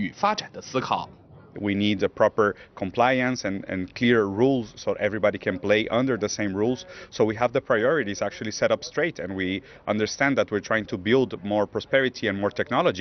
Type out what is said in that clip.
与发展的思考。 We need a proper compliance and clear rules so everybody can play under the same rules. So we have the priorities actually set up straight, and we understand that we're trying to build more prosperity and more technology.